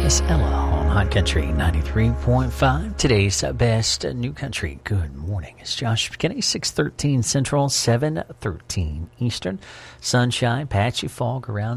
Miss Ella on Hot Country 93.5. Today's best new country. Good morning. It's Josh McKinney, 6:13 Central, 7:13 Eastern. Sunshine, patchy fog around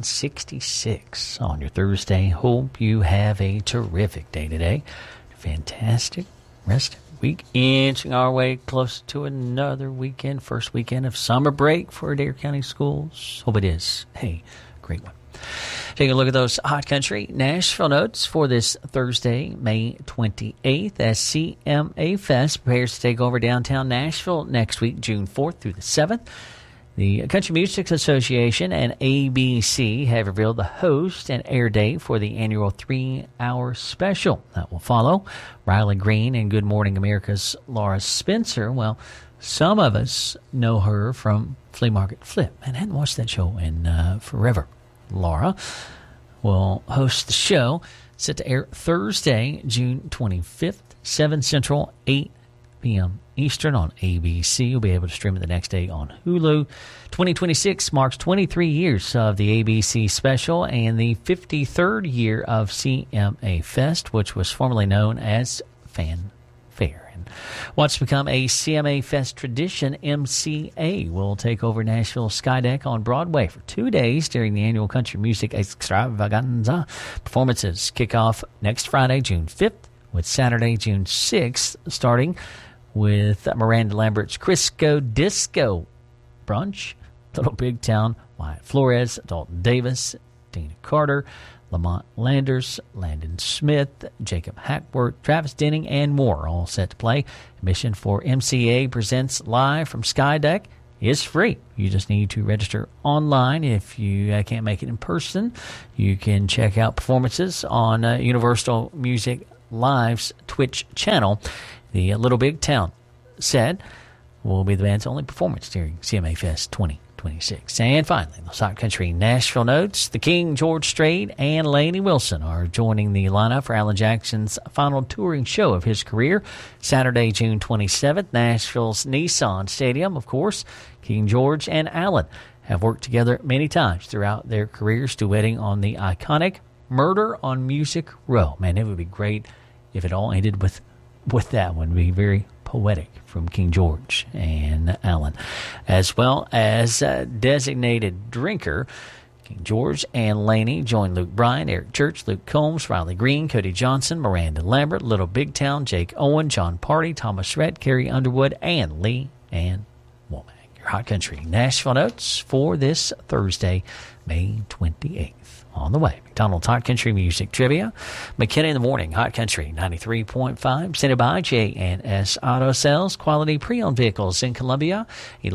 66 on your Thursday. Hope you have a terrific day today. Fantastic rest of the week. Inching our way close to another weekend. First weekend of summer break for Adair County schools. Hope it is a great one. Take a look at those Hot Country Nashville notes for this Thursday, May 28th, as CMA Fest prepares to take over downtown Nashville next week, June 4th through the 7th. The Country Music Association and ABC have revealed the host and air date for the annual 3-hour special that will follow. Riley Green and Good Morning America's Laura Spencer. Well, some of us know her from Flea Market Flip and hadn't watched that show in forever. Laura will host the show, set to air Thursday, June 25th, 7 Central, 8 p.m. Eastern on ABC. You'll be able to stream it the next day on Hulu. 2026 marks 23 years of the ABC special and the 53rd year of CMA Fest, which was formerly known as Fan Fair. And what's become a CMA Fest tradition, MCA will take over Nashville Skydeck on Broadway for 2 days during the annual Country Music Extravaganza. Performances kick off next Friday, June 5th, with Saturday, June 6th, starting with Miranda Lambert's Crisco Disco Brunch, Little Big Town, Wyatt Flores, Dalton Davis, Dana Carter, Lamont Landers, Landon Smith, Jacob Hackworth, Travis Denning, and more, all set to play. Admission for MCA Presents Live from Skydeck is free. You just need to register online. If you can't make it in person, you can check out performances on Universal Music Live's Twitch channel. The Little Big Town set will be the band's only performance during CMA Fest 2026. And finally, the Hot Country Nashville notes. The King, George Strait, and Lainey Wilson are joining the lineup for Alan Jackson's final touring show of his career. Saturday, June 27th, Nashville's Nissan Stadium, of course. King George and Alan have worked together many times throughout their careers, duetting on the iconic Murder on Music Row. Man, it would be great if it all ended with that one. It would be very poetic from King George and Alan. As well as designated drinker, King George and Lainey join Luke Bryan, Eric Church, Luke Combs, Riley Green, Cody Johnson, Miranda Lambert, Little Big Town, Jake Owen, John Party, Thomas Rhett, Carrie Underwood, and Lee Ann Womack. Your Hot Country Nashville notes for this Thursday, May 28th. On the way, McDonald's Hot Country Music Trivia. McKinney in the Morning, Hot Country 93.5. Presented by J&S Auto Sales. Quality pre-owned vehicles in Columbia.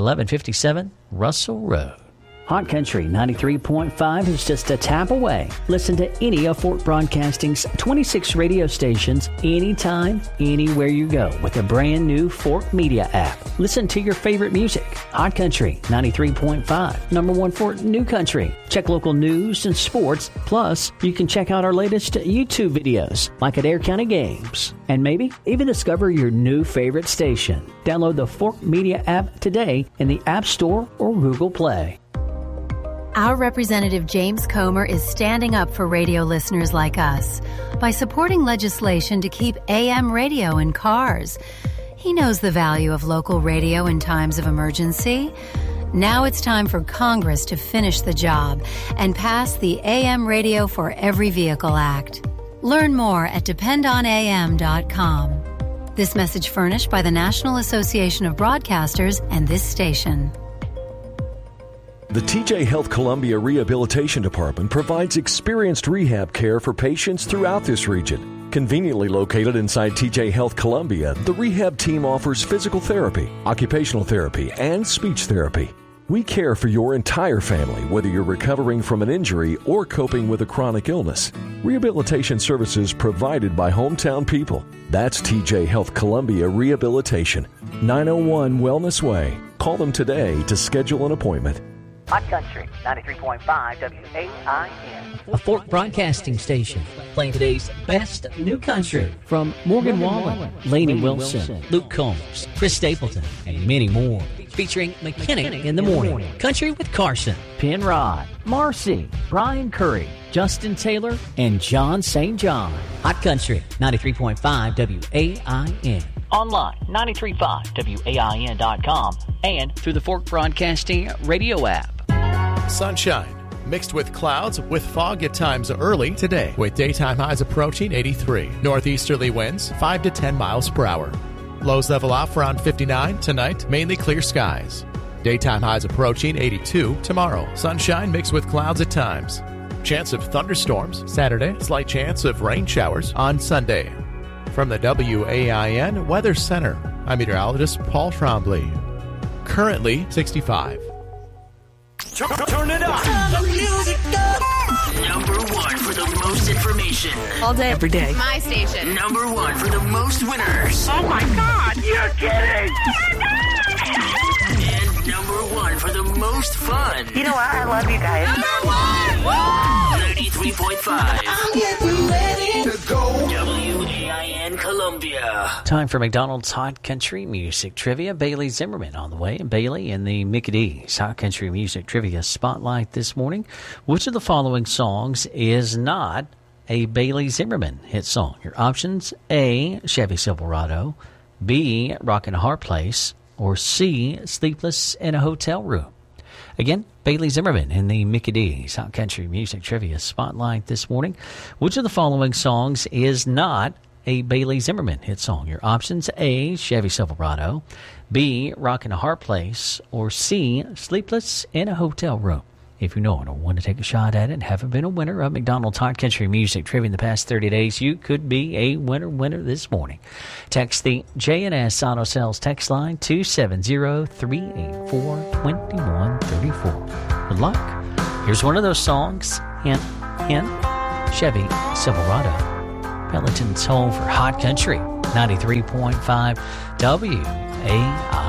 1157 Russell Road. Hot Country 93.5 is just a tap away. Listen to any of Fort Broadcasting's 26 radio stations anytime, anywhere you go with the brand new Fort Media app. Listen to your favorite music. Hot Country 93.5, #1 for New Country. Check local news and sports. Plus, you can check out our latest YouTube videos, like Adair County Games. And maybe even discover your new favorite station. Download the Fort Media app today in the App Store or Google Play. Our Representative James Comer is standing up for radio listeners like us by supporting legislation to keep AM radio in cars. He knows the value of local radio in times of emergency. Now it's time for Congress to finish the job and pass the AM Radio for Every Vehicle Act. Learn more at dependonam.com. This message furnished by the National Association of Broadcasters and this station. The TJ Health Columbia Rehabilitation Department provides experienced rehab care for patients throughout this region. Conveniently located inside TJ Health Columbia, the rehab team offers physical therapy, occupational therapy, and speech therapy. We care for your entire family, whether you're recovering from an injury or coping with a chronic illness. Rehabilitation services provided by hometown people. That's TJ Health Columbia Rehabilitation, 901 Wellness Way. Call them today to schedule an appointment. Hot Country 93.5 WAIN. A Fork Broadcasting Station, playing today's best new country from Morgan Wallen, Lainey Wilson, Luke Combs, Chris Stapleton, and many more. Featuring McKinnick in the Morning, Country with Carson, Penrod, Marcy, Brian Curry, Justin Taylor, and John St. John. Hot Country 93.5 WAIN. online 935wain.com and through the Fork Broadcasting radio app. Sunshine mixed with clouds with fog at times early today, with daytime highs approaching 83. Northeasterly winds 5 to 10 miles per hour. Lows level off around 59 tonight, mainly clear skies. Daytime highs approaching 82 tomorrow. Sunshine mixed with clouds at times. Chance of thunderstorms Saturday, slight chance of rain showers on Sunday. From the WAIN Weather Center, I'm meteorologist Paul Trombley. Currently 65. Turn it up. Turn the music up. Number one for the most information. All day, every day. My station. Number one for the most winners. Oh my God, you're kidding. And number one for the most fun. You know what? I love you guys. Number one. 93.5. I'm getting ready to go. WAIN Columbia. Time for McDonald's Hot Country Music Trivia. Bailey Zimmerman on the way. And Bailey in the Mickey D's Hot Country Music Trivia Spotlight this morning. Which of the following songs is not a Bailey Zimmerman hit song? Your options: A, Chevy Silverado, B, Rockin' a Hard Place, or C, Sleepless in a Hotel Room. Again, Bailey Zimmerman in the Mickey D's Hot Country Music Trivia Spotlight this morning. Which of the following songs is not a Bailey Zimmerman hit song? Your options: A, Chevy Silverado, B, Rockin' a Hard Place, or C, Sleepless in a Hotel Room. If you know it or want to take a shot at it and haven't been a winner of McDonald's Hot Country Music Trivia in the past 30 days, you could be a winner this morning. Text the J&S Auto Sales text line 270-384-2134. Good luck. Here's one of those songs. Hint, hint. Chevy Silverado. Peloton's home for Hot Country 93.5 WAIN.